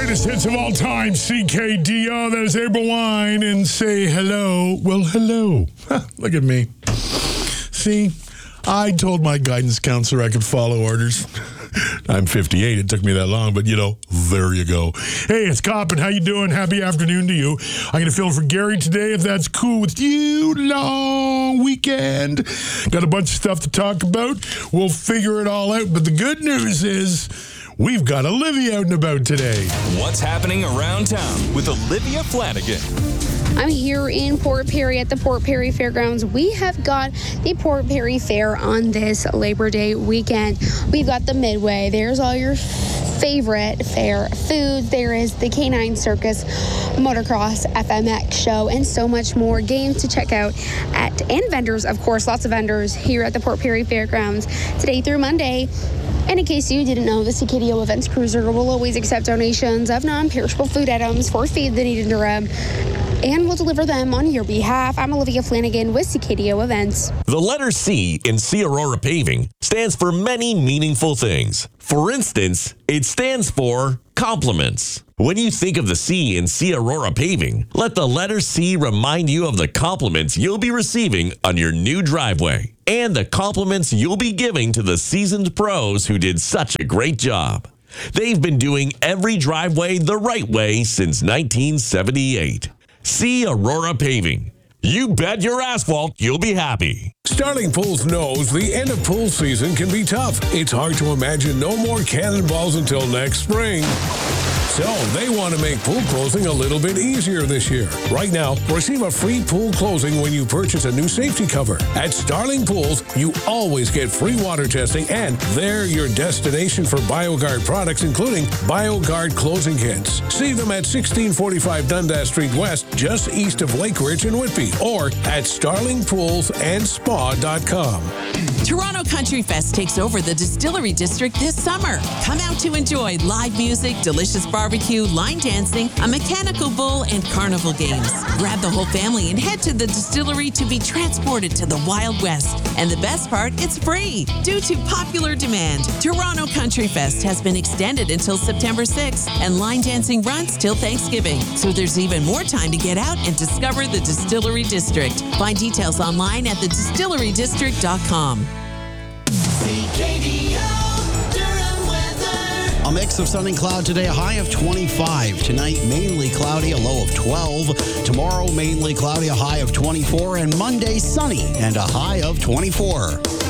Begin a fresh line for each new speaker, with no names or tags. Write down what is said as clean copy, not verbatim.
greatest hits of all time, CKDO. That is April Wine, and say hello. Well, hello. Look at me. See, I told my guidance counselor I could follow orders. I'm 58. It took me that long, but, there you go. Hey, it's Coppin. How you doing? Happy afternoon to you. I'm going to fill in for Gary today, if that's cool with you. Long weekend. Got a bunch of stuff to talk about. We'll figure it all out. But the good news is we've got Olivia out and about today.
What's happening around town with Olivia Flanagan?
I'm here in Port Perry at the Port Perry Fairgrounds. We have got the Port Perry Fair on this Labor Day weekend. We've got the Midway. There's all your favorite fair foods. There is the Canine Circus, Motocross, FMX show, and so much more. Games to check out and vendors, of course, lots of vendors here at the Port Perry Fairgrounds today through Monday. And in case you didn't know, the CKDO Events Cruiser will always accept donations of non-perishable food items for Feed the Needy in Durham, and we'll deliver them on your behalf. I'm Olivia Flanagan with CKDO Events.
The letter C in C Aurora Paving stands for many meaningful things. For instance, it stands for compliments. When you think of the C in C Aurora Paving, let the letter C remind you of the compliments you'll be receiving on your new driveway and the compliments you'll be giving to the seasoned pros who did such a great job. They've been doing every driveway the right way since 1978. C Aurora Paving. You bet your asphalt you'll be happy.
Starling Pools knows the end of pool season can be tough. It's hard to imagine no more cannonballs until next spring. So they want to make pool closing a little bit easier this year. Right now, receive a free pool closing when you purchase a new safety cover. At Starling Pools, you always get free water testing, and they're your destination for BioGuard products, including BioGuard closing kits. See them at 1645 Dundas Street West, just east of Lake Ridge and Whitby, or at starlingpoolsandspa.com.
Toronto Country Fest takes over the Distillery District this summer. Come out to enjoy live music, delicious barbecue, line dancing, a mechanical bull, and carnival games. Grab the whole family and head to the distillery to be transported to the Wild West. And the best part, it's free. Due to popular demand, Toronto Country Fest has been extended until September 6th, and line dancing runs till Thanksgiving. So there's even more time to get out and discover the Distillery District. Find details online at thedistillerydistrict.com.
A mix of sun and cloud today, a high of 25. Tonight, mainly cloudy, a low of 12. Tomorrow, mainly cloudy, a high of 24. And Monday, sunny and a high of 24.